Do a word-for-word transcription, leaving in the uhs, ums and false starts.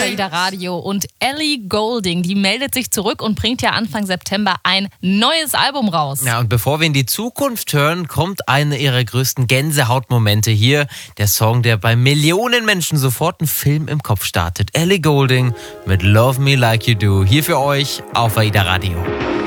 AIDA Radio. Und Ellie Goulding, die meldet sich zurück und bringt ja Anfang September ein neues Album raus. Ja, und bevor wir in die Zukunft hören, kommt einer ihrer größten Gänsehautmomente hier. Der Song, der bei Millionen Menschen sofort einen Film im Kopf startet. Ellie Goulding mit Love Me Like You Do. Hier für euch auf AIDA Radio.